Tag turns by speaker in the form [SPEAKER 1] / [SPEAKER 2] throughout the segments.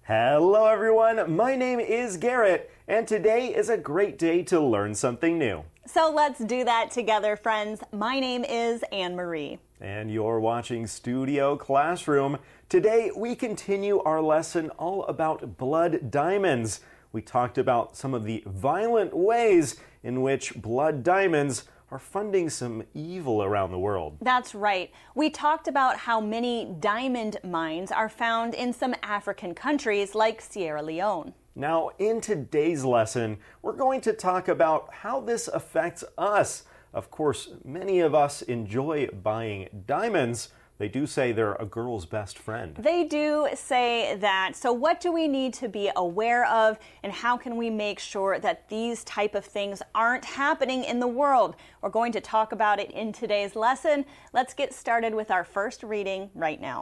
[SPEAKER 1] Hello everyone, my name is Garrett, and today is a great day to learn something new.
[SPEAKER 2] So let's do that together, friends. My name is Anne-Marie.
[SPEAKER 1] And you're watching Studio Classroom. Today we continue our lesson all about blood diamonds. We talked about some of the violent ways in which blood diamonds are funding some evil around the world.
[SPEAKER 2] That's right. We talked about how many diamond mines are found in some African countries like Sierra Leone.
[SPEAKER 1] Now, in today's lesson, we're going to talk about how this affects us. Of course, many of us enjoy buying diamonds. They do say they're a girl's best friend.
[SPEAKER 2] They do say that. So what do we need to be aware of, and how can we make sure that these type of things aren't happening in the world? We're going to talk about it in today's lesson. Let's get started with our first reading right now.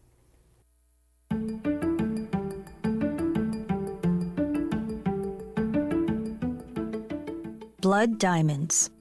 [SPEAKER 3] Blood diamonds.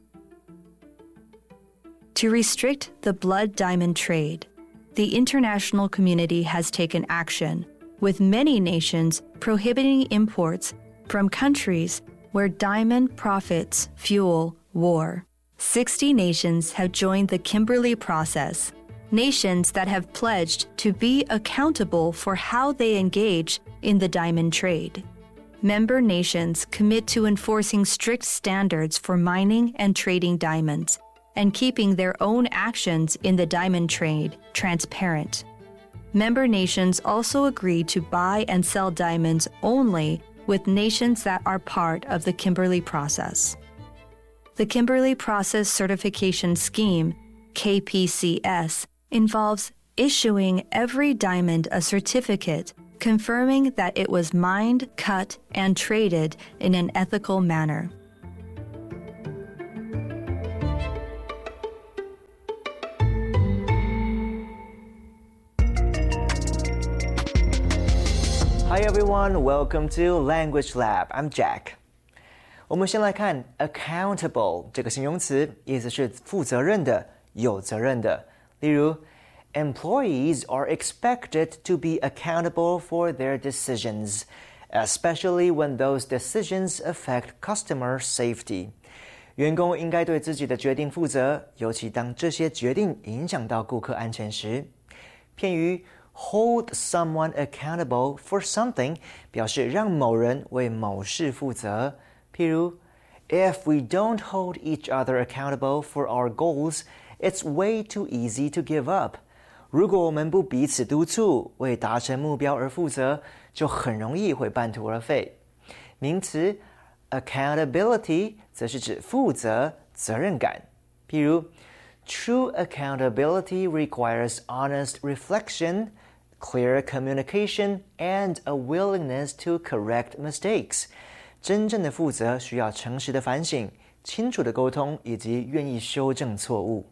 [SPEAKER 3] To restrict the blood diamond trade, the international community has taken action, with many nations prohibiting imports from countries where diamond profits fuel war. 60 nations have joined the Kimberley Process, nations that have pledged to be accountable for how they engage in the diamond trade. Member nations commit to enforcing strict standards for mining and trading diamonds, and keeping their own actions in the diamond trade transparent. Member nations also agree to buy and sell diamonds only with nations that are part of the Kimberley Process. The Kimberley Process Certification Scheme, KPCS, involves issuing every diamond a certificate confirming that it was mined, cut, and traded in an ethical manner.
[SPEAKER 4] Hi everyone, welcome to Language Lab. I'm Jack. 我们先来看 accountable 这个形容词，意思是负责任的、有责任的。例如 Employees are expected to be accountable for their decisions, especially when those decisions affect customer safety. 员工应该对自己的决定负责，尤其当这些决定影响到顾客安全时。片语Hold someone accountable for something 表示让某人为某事负责。譬如 If we don't hold each other accountable for our goals, it's way too easy to give up. 如果我们不彼此督促，为达成目标而负责，就很容易会半途而废。名词 accountability 则是指负责、责任感。譬如True accountability requires honest reflection, clear communication, and a willingness to correct mistakes. 真正的负责需要诚实的反省、清楚的沟通以及愿意修正错误。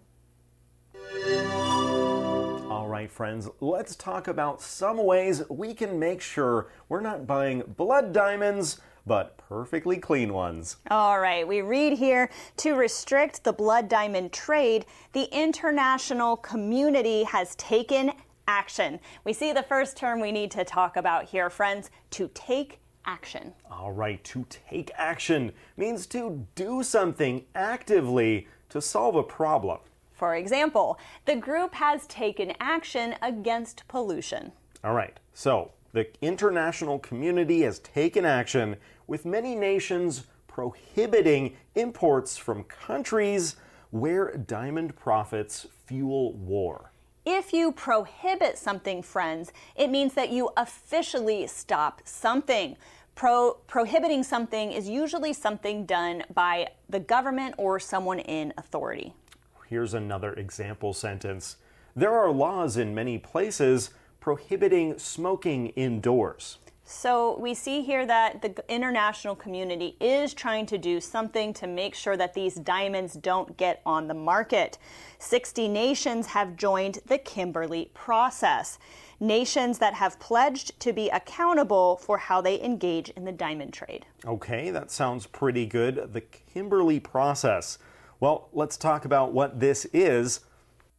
[SPEAKER 1] All right, friends, let's talk about some ways we can make sure we're not buying blood diamonds, but perfectly clean ones.
[SPEAKER 2] All right, we read here, to restrict the blood diamond trade, the international community has taken action. We see the first term we need to talk about here, friends, to take action.
[SPEAKER 1] All right, to take action means to do something actively to solve a problem.
[SPEAKER 2] For example, the group has taken action against pollution.
[SPEAKER 1] All right, so the international community has taken action with many nations prohibiting imports from countries where diamond profits fuel war.
[SPEAKER 2] If you prohibit something, friends, it means that you officially stop something. Prohibiting something is usually something done by the government or someone in authority.
[SPEAKER 1] Here's another example sentence. There are laws in many places prohibiting smoking indoors.
[SPEAKER 2] So we see here that the international community is trying to do something to make sure that these diamonds don't get on the market. 60 nations have joined the Kimberley Process, nations that have pledged to be accountable for how they engage in the diamond trade.
[SPEAKER 1] Okay, that sounds pretty good. The Kimberley Process. Well, let's talk about what this is.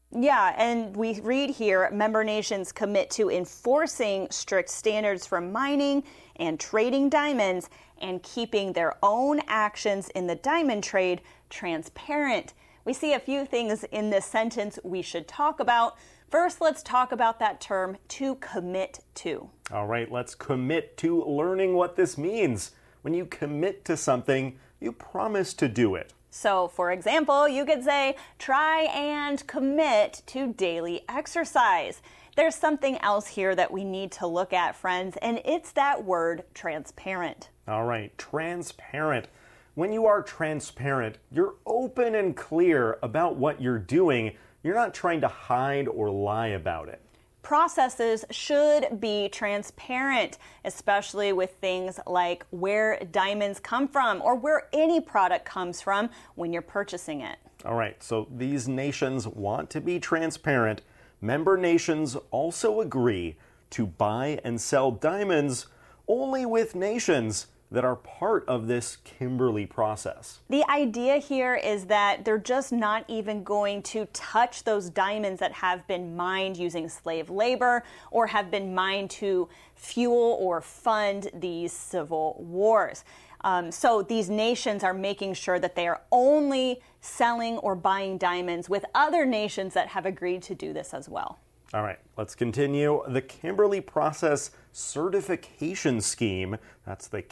[SPEAKER 2] Yeah, and we read here, member nations commit to enforcing strict standards for mining and trading diamonds and keeping their own actions in the diamond trade transparent. We see a few things in this sentence we should talk about. First, let's talk about that term, to commit to.
[SPEAKER 1] All right, let's commit to learning what this means. When you commit to something, you promise to do it.
[SPEAKER 2] So, for example, you could say, try and commit to daily exercise. There's something else here that we need to look at, friends, and it's that word transparent.
[SPEAKER 1] All right, transparent. When you are transparent, you're open and clear about what you're doing. You're not trying to hide or lie about it.
[SPEAKER 2] Processes should be transparent, especially with things like where diamonds come from or where any product comes from when you're purchasing it.
[SPEAKER 1] All right, so these nations want to be transparent. Member nations also agree to buy and sell diamonds only with nations that are part of this Kimberley process.
[SPEAKER 2] The idea here is that they're just not even going to touch those diamonds that have been mined using slave labor or have been mined to fuel or fund these civil wars. So these nations are making sure that they are only selling or buying diamonds with other nations that have agreed to do this as well.
[SPEAKER 1] All right, let's continue. The Kimberley Process Certification Scheme, that's the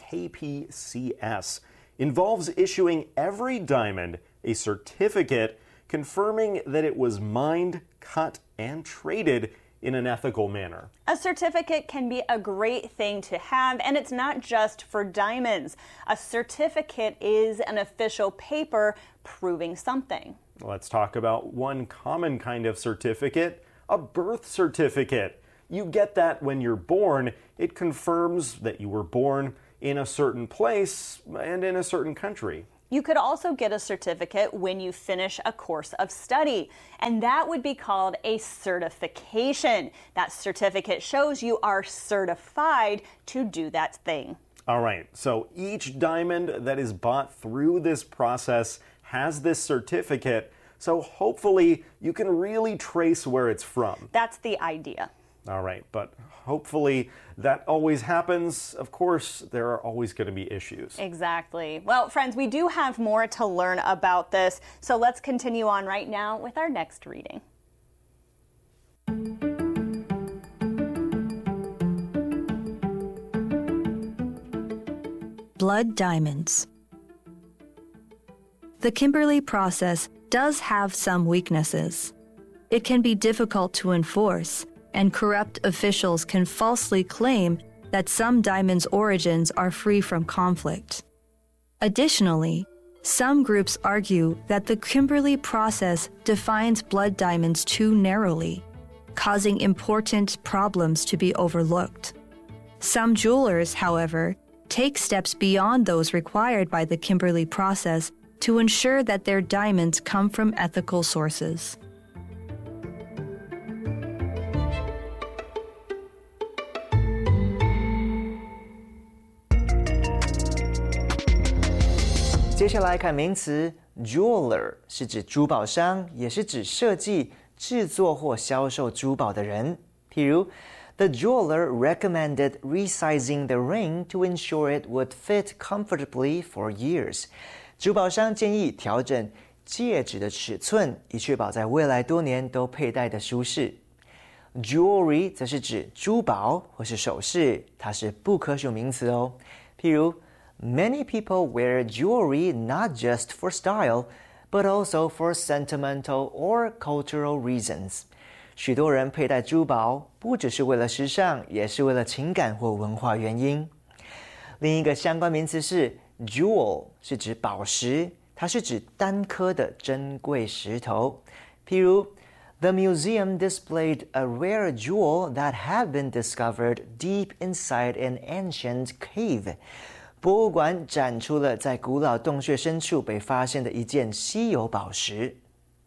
[SPEAKER 1] KPCS, involves issuing every diamond a certificate confirming that it was mined, cut, and traded in an ethical manner.
[SPEAKER 2] A certificate can be a great thing to have, and it's not just for diamonds. A certificate is an official paper proving something.
[SPEAKER 1] Let's talk about one common kind of certificate. A birth certificate. You get that when you're born. It confirms that you were born in a certain place and in a certain country.
[SPEAKER 2] You could also get a certificate when you finish a course of study, and that would be called a certification. That certificate shows you are certified to do that thing.
[SPEAKER 1] All right, so each diamond that is bought through this process has this certificate. So hopefully you can really trace where it's from.
[SPEAKER 2] That's the idea.
[SPEAKER 1] All right, but hopefully that always happens. Of course, there are always going to be issues.
[SPEAKER 2] Exactly. Well, friends, we do have more to learn about this, so let's continue on right now with our next reading.
[SPEAKER 3] Blood diamonds. The Kimberley process does have some weaknesses. It can be difficult to enforce, and corrupt officials can falsely claim that some diamonds' origins are free from conflict. Additionally, some groups argue that the Kimberley process defines blood diamonds too narrowly, causing important problems to be overlooked. Some jewelers, however, take steps beyond those required by the Kimberley process to ensure that their diamonds come from ethical sources.
[SPEAKER 4] 接下来看名词 jeweler， 是指珠宝商，也是指设计、制作或销售珠宝的人。譬如 The jeweler recommended resizing the ring to ensure it would fit comfortably for years. 珠宝商建议调整戒指的尺寸，以确保在未来多年都佩戴的舒适。Jewelry 则是指珠宝或是首饰，它是不可数名词哦。譬如 Many people wear jewelry not just for style, but also for sentimental or cultural reasons. 许多人佩戴珠宝，不只是为了时尚，也是为了情感或文化原因。另一个相关名词是 jewel， 是指宝石，它是指单颗的珍贵石头。譬如 The museum displayed a rare jewel that had been discovered deep inside an ancient cave. 博物馆展出了在古老洞穴深处被发现的一件稀有宝石。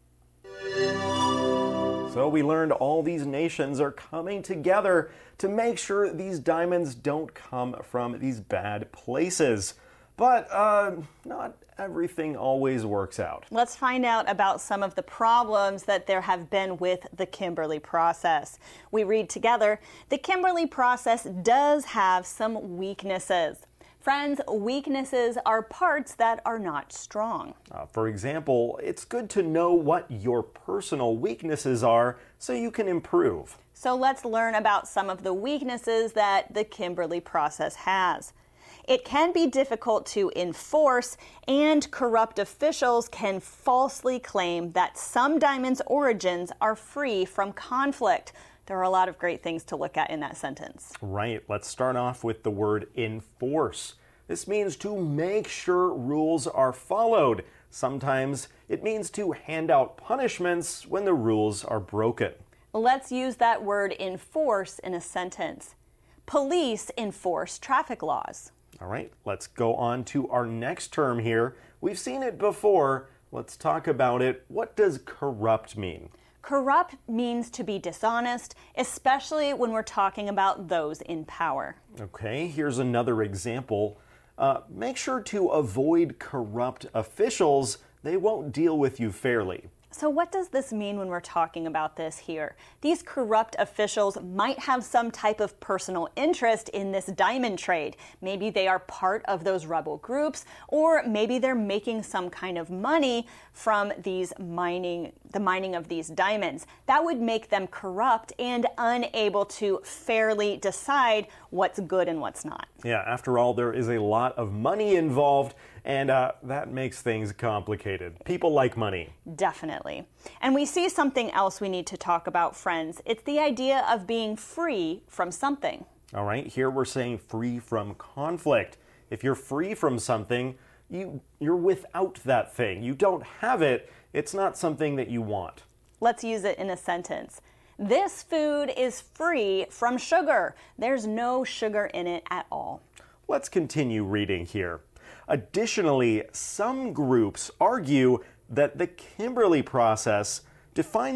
[SPEAKER 1] So we learned all these nations are coming together to make sure these diamonds don't come from these bad places. but not everything always works out.
[SPEAKER 2] Let's find out about some of the problems that there have been with the Kimberley process. We read together, the Kimberley process does have some weaknesses. Friends, weaknesses are parts that are not strong.
[SPEAKER 1] For example, it's good to know what your personal weaknesses are so you can improve.
[SPEAKER 2] So let's learn about some of the weaknesses that the Kimberley process has. It can be difficult to enforce, and corrupt officials can falsely claim that some diamonds' origins are free from conflict. There are a lot of great things to look at in that sentence.
[SPEAKER 1] Right. Let's start off with the word enforce. This means to make sure rules are followed. Sometimes it means to hand out punishments when the rules are broken.
[SPEAKER 2] Let's use that word enforce in a sentence. Police enforce traffic laws.
[SPEAKER 1] All right, let's go on to our next term here. We've seen it before. Let's talk about it. What does corrupt mean?
[SPEAKER 2] Corrupt means to be dishonest, especially when we're talking about those in power.
[SPEAKER 1] Okay, here's another example. Make sure to avoid corrupt officials. They won't deal with you fairly.
[SPEAKER 2] So what does this mean when we're talking about this here? These corrupt officials might have some type of personal interest in this diamond trade. Maybe they are part of those rebel groups, or maybe they're making some kind of money from the mining of these diamonds. That would make them corrupt and unable to fairly decide what's good and what's not.
[SPEAKER 1] Yeah, after all, there is a lot of money involved, and that makes things complicated. People like money.
[SPEAKER 2] Definitely. And we see something else we need to talk about, friends. It's the idea of being free from something.
[SPEAKER 1] All right, here we're saying free from conflict. If you're free from something, you're without that thing. You don't have it. It's not something that you want.
[SPEAKER 2] Let's use it in a sentence. This food is free from sugar. There's no sugar in it at all.
[SPEAKER 1] Let's continue reading here. Additionally, some groups argue that the Kimberley process defines